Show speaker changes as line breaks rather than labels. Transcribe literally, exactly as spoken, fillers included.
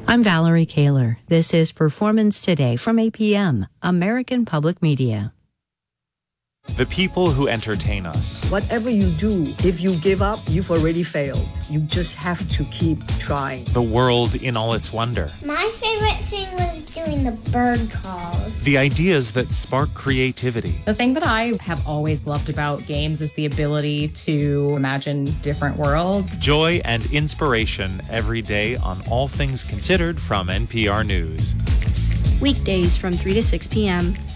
I'm Valerie Kaler. This is Performance Today from A P M, American Public Media.
The people who entertain us.
Whatever you do, if you give up, you've already failed. You just have to keep trying.
The world in all its wonder.
My favorite thing was doing the bird calls.
The ideas that spark creativity.
The thing that I have always loved about games is the ability to imagine different worlds.
Joy and inspiration every day on All Things Considered from N P R News.
Weekdays from three to six p.m.